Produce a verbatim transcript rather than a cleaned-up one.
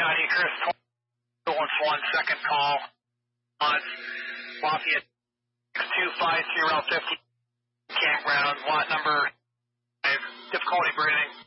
Johnny Chris, one one second call on Lafayette two five three Route fifty campground, lot number five, difficulty breathing.